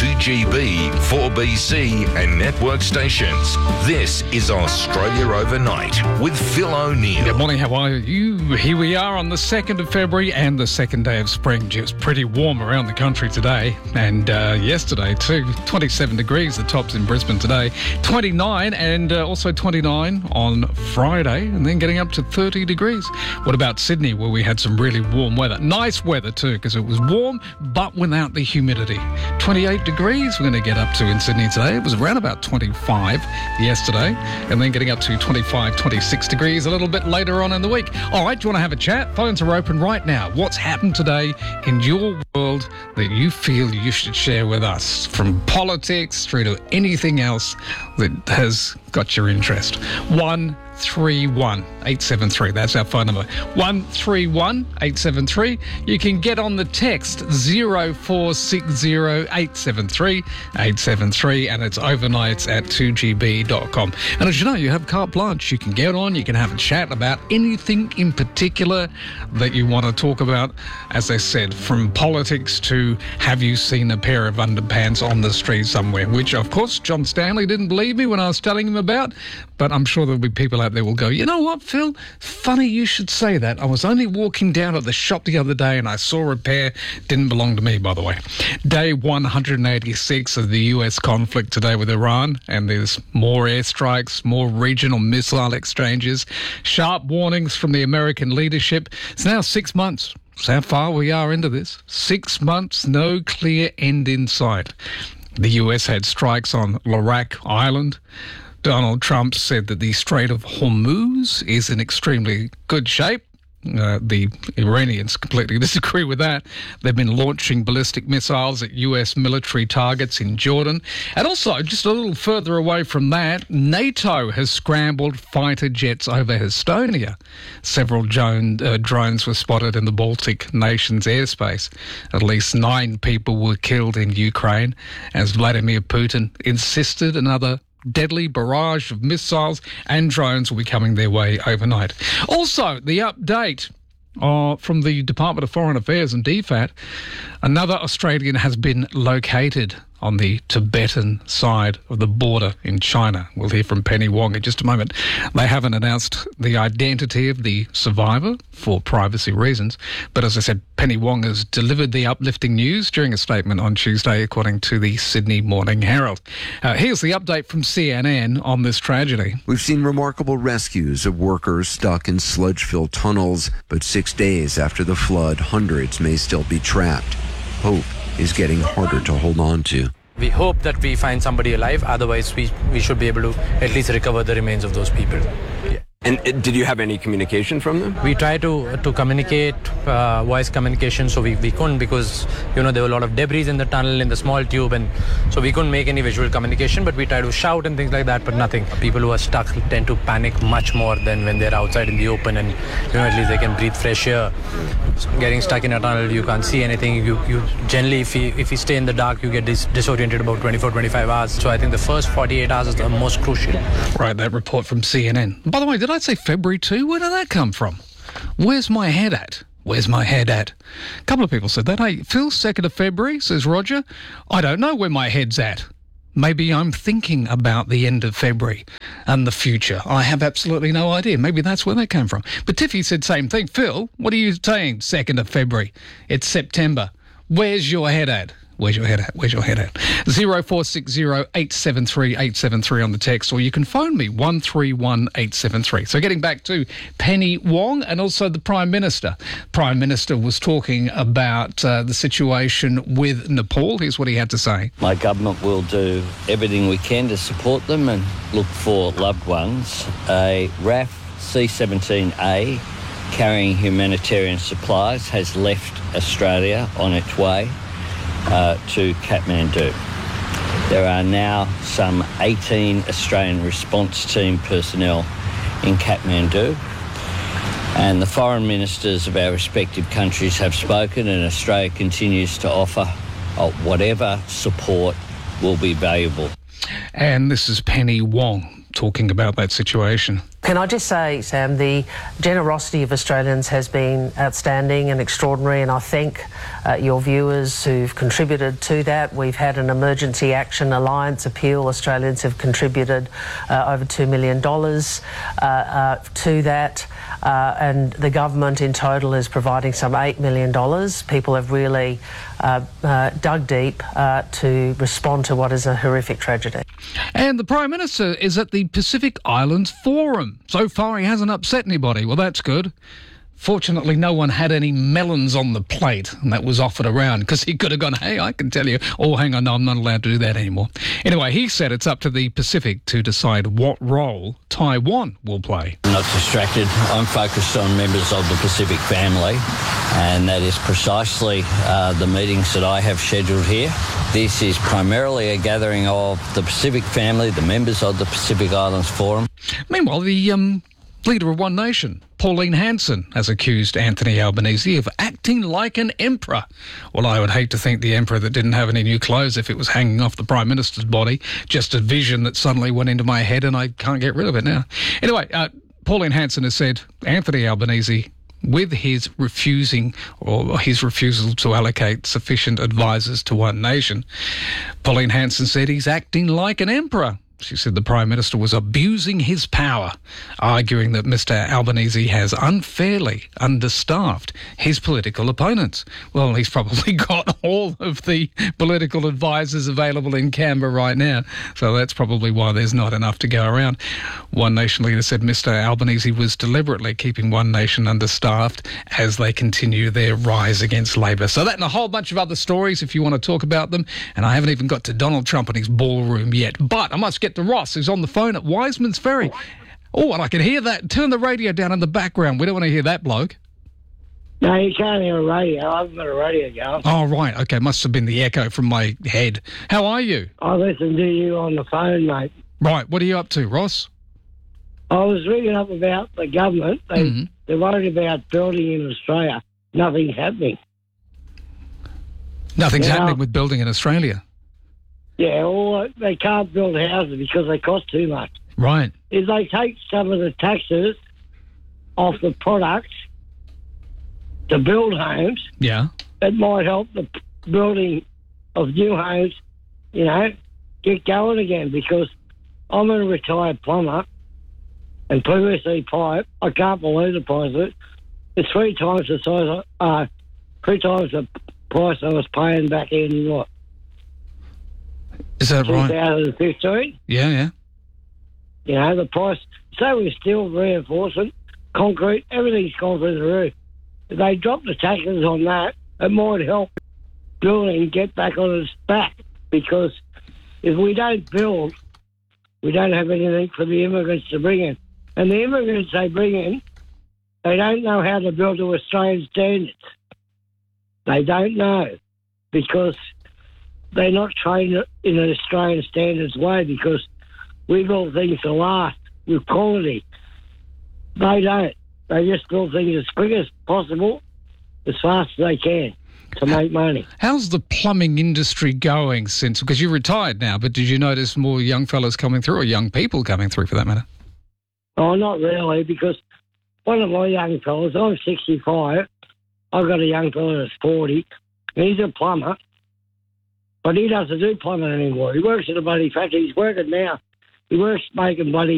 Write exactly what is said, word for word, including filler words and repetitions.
two G B, four B C and network stations. This is Australia Overnight with Phil O'Neill. Good morning, how are you? Here we are on the second of February and the second day of spring. Just pretty warm around the country today and uh, yesterday too. twenty-seven degrees, the tops in Brisbane today. twenty-nine and uh, also twenty-nine on Friday and then getting up to thirty degrees. What about Sydney, where we had some really warm weather? Nice weather too, because it was warm but without the humidity. twenty-eight degrees we're going to get up to in Sydney today. It was around about twenty-five yesterday and then getting up to twenty-five, twenty-six degrees a little bit later on in the week. All right, do you want to have a chat? Phones are open right now. What's happened today in your world that you feel you should share with us? From politics through to anything else that has got your interest. one three one eight seven three. That's our phone number. one three one eight seven three. You can get on the text zero four six zero eight seven three eight seven three and it's overnights at two G B dot com. And as you know, you have carte blanche. You can get on, you can have a chat about anything in particular that you want to talk about. As I said, from politics to have you seen a pair of underpants on the street somewhere, which of course John Stanley didn't believe me when I was telling him about, but I'm sure there'll be people out there will go, you know what, Phil? Funny you should say that. I was only walking down at the shop the other day and I saw a pair. Didn't belong to me, by the way. Day one hundred eighty-six of the U S conflict today with Iran, and there's more airstrikes, more regional missile exchanges, sharp warnings from the American leadership. It's now six months. That's how far we are into this. Six months, no clear end in sight. The U S had strikes on Larak Island. Donald Trump said that the Strait of Hormuz is in extremely good shape. Uh, the Iranians completely disagree with that. They've been launching ballistic missiles at U S military targets in Jordan. And also, just a little further away from that, NATO has scrambled fighter jets over Estonia. Several drone, uh, drones were spotted in the Baltic nation's airspace. At least nine people were killed in Ukraine as Vladimir Putin insisted another deadly barrage of missiles and drones will be coming their way overnight. Also, the update uh, from the Department of Foreign Affairs and D FAT, another Australian has been located on the Tibetan side of the border in China. We'll hear from Penny Wong in just a moment. They haven't announced the identity of the survivor for privacy reasons, but as I said, Penny Wong has delivered the uplifting news during a statement on Tuesday, according to the Sydney Morning Herald. Uh, here's the update from C N N on this tragedy. We've seen remarkable rescues of workers stuck in sludge-filled tunnels, but six days after the flood, hundreds may still be trapped. Hope is getting harder to hold on to. We hope that we find somebody alive, otherwise we, we should be able to at least recover the remains of those people. Yeah. And uh, did you have any communication from them? We tried to to communicate, uh, voice communication, so we, we couldn't because, you know, there were a lot of debris in the tunnel, in the small tube, and so we couldn't make any visual communication, but we tried to shout and things like that, but nothing. People who are stuck tend to panic much more than when they're outside in the open and, you know, at least they can breathe fresh air. Getting stuck in a tunnel, you can't see anything. You, you generally, if you, if you stay in the dark, you get dis- disoriented about twenty-four, twenty-five hours. So I think the first forty-eight hours is the most crucial. Right, that report from C N N. By the way, did I say February too? Where did that come from? Where's my head at? Where's my head at? A couple of people said that. Hey, Phil, second of February, says Roger. I don't know where my head's at. Maybe I'm thinking about the end of February and the future. I have absolutely no idea. Maybe that's where that came from. But Tiffy said same thing. Phil, what are you saying, second of February? It's September. Where's your head at? Where's your head at? Where's your head at? zero four six zero eight seven three eight seven three on the text, or you can phone me, one three one eight seven three. So getting back to Penny Wong and also the Prime Minister. Prime Minister was talking about uh, the situation with Nepal. Here's what he had to say. My government will do everything we can to support them and look for loved ones. A R A F C seventeen A carrying humanitarian supplies has left Australia on its way Uh, to Kathmandu. There are now some eighteen Australian response team personnel in Kathmandu, and the foreign ministers of our respective countries have spoken, and Australia continues to offer uh, whatever support will be valuable. And this is Penny Wong talking about that situation. Can I just say, Sam, the generosity of Australians has been outstanding and extraordinary, and I thank uh, your viewers who've contributed to that. We've had an Emergency Action Alliance appeal. Australians have contributed uh, over two million dollars uh, uh, to that, uh, and the government in total is providing some eight million dollars. People have really uh, uh, dug deep uh, to respond to what is a horrific tragedy. And the Prime Minister is at the Pacific Islands Forum. So far, he hasn't upset anybody. Well, that's good. Fortunately, no one had any melons on the plate, and that was offered around, because he could have gone, hey, I can tell you, oh, hang on, no, I'm not allowed to do that anymore. Anyway, he said it's up to the Pacific to decide what role Taiwan will play. I'm not distracted. I'm focused on members of the Pacific family, and that is precisely uh, the meetings that I have scheduled here. This is primarily a gathering of the Pacific family, the members of the Pacific Islands Forum. Meanwhile, the um, leader of One Nation, Pauline Hanson, has accused Anthony Albanese of acting like an emperor. Well, I would hate to think the emperor that didn't have any new clothes if it was hanging off the Prime Minister's body. Just a vision that suddenly went into my head and I can't get rid of it now. Anyway, uh, Pauline Hanson has said Anthony Albanese, with his refusing or his refusal to allocate sufficient advisors to One Nation, Pauline Hanson said he's acting like an emperor. She said the Prime Minister was abusing his power, arguing that Mister Albanese has unfairly understaffed his political opponents. Well, he's probably got all of the political advisors available in Canberra right now, so that's probably why there's not enough to go around. One Nation leader said Mister Albanese was deliberately keeping One Nation understaffed as they continue their rise against Labor. So that and a whole bunch of other stories if you want to talk about them, and I haven't even got to Donald Trump and his ballroom yet, but I must get to Ross, who's on the phone at Wiseman's Ferry. Oh, and I can hear that. Turn the radio down in the background. We don't want to hear that bloke. No, you can't hear a radio. I haven't got a radio going. Oh, right. Okay, must have been the echo from my head. How are you? I listen to you on the phone, mate. Right, what are you up to, Ross? I was reading up about the government. They, mm-hmm. They're worried about building in Australia. Nothing's happening. Nothing's now, happening with building in Australia? Yeah, or they can't build houses because they cost too much. Right. If they take some of the taxes off the products to build homes, yeah, it might help the building of new homes, you know, get going again, because I'm a retired plumber and P V C pipe, I can't believe the price of it. It's three times the size, of, uh, three times the price I was paying back in, what, is that right? twenty fifteen. Yeah, yeah. You know, the price, so we're still reinforcing, concrete, everything's gone through the roof. If they drop the taxes on that, it might help building get back on its back, because if we don't build, we don't have anything for the immigrants to bring in. And the immigrants they bring in, they don't know how to build to Australian standards. They don't know, because they're not trained in an Australian standards way, because we build things to last with quality. They don't. They just build things as quick as possible, as fast as they can, to make money. How's the plumbing industry going since, because you're retired now, but did you notice more young fellas coming through, or young people coming through for that matter? Oh, not really, because one of my young fellas, I'm sixty-five, I've got a young fella that's forty, and he's a plumber, but he doesn't do plumbing anymore. He works in a bloody factory. He's working now. He works making bloody